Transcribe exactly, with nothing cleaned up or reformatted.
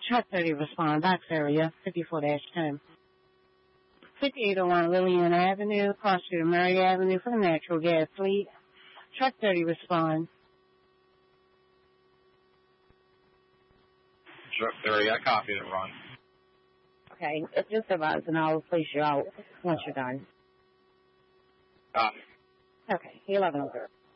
Truck thirty respond, box area, fifty-four dash ten. fifty-eight oh one Lillian Avenue, cross street Murray Avenue for the natural gas fleet. Truck thirty respond. Truck thirty, I copied it, Ron. Okay, it's just about and I'll place you out once you're done. Copy. Okay, eleven oh zero.